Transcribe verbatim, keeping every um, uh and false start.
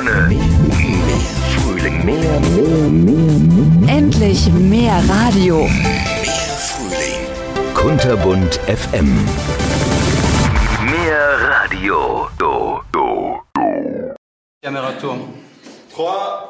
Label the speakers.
Speaker 1: Sonne. Mehr Frühling. Mehr, mehr, mehr, mehr.
Speaker 2: Endlich mehr Radio.
Speaker 1: Mehr Frühling. Kunterbunt F M. Mehr Radio. Do, do, do.
Speaker 3: Caméra tourne.
Speaker 4: trois